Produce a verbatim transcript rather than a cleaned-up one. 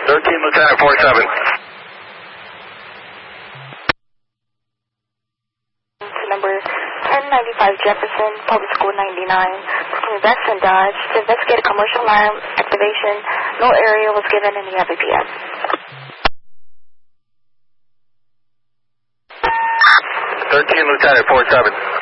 thirteen, Lieutenant four seven. To number ten ninety-five Jefferson, Public School ninety-nine, between Best and Dodge, to investigate a commercial alarm activation. No area was given in the F A P S. thirteen, Lieutenant four seven.